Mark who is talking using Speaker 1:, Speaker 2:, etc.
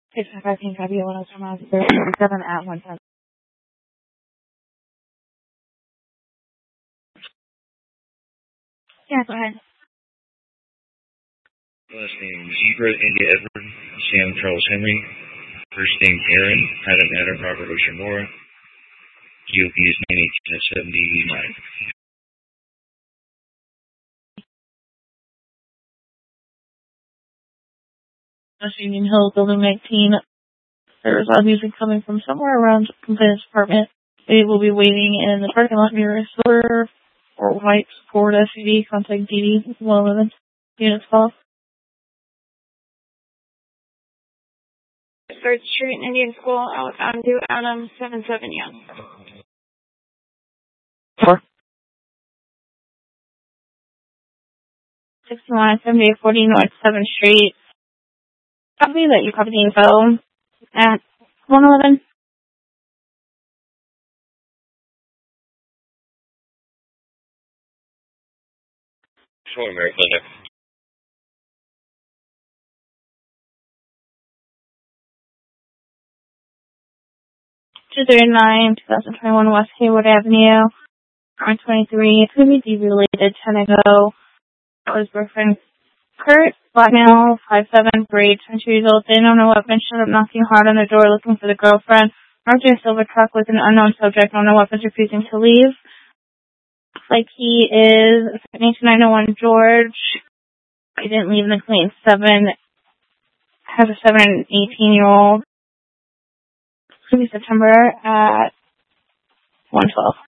Speaker 1: I think I'd be 107 miles 37 at 110. Yeah, go ahead.
Speaker 2: Last name Zebra India Edward, Sam Charles Henry. First name Aaron, Adam Adam Robert Oshimura. GOP is 918-7089.
Speaker 1: West Union Hill, Building 19. There is loud music coming from somewhere around the complainant's apartment. They will be waiting in the parking lot near a silver or white Ford SUV. Contact DD 111. Units call. 3rd Street, Indian School, Avenue, Adam 77 Young. 4. 61-7840 North 7th Street. Copy that you copied the info at 111.
Speaker 2: Sure, Mary Clinic.
Speaker 1: (239) 2021 West Haywood Avenue, R23. It could be D-related, 10 ago. That was boyfriend Kurt, black male, 5'7", braid, 22 years old. They know no weapon. Showed up knocking hard on the door looking for the girlfriend. Marked in a silver truck with an unknown subject. No weapons, refusing to leave. Like he is 901 George. He didn't leave in the clean. 7 has a 7 and 18-year-old. It's going to be September at 112.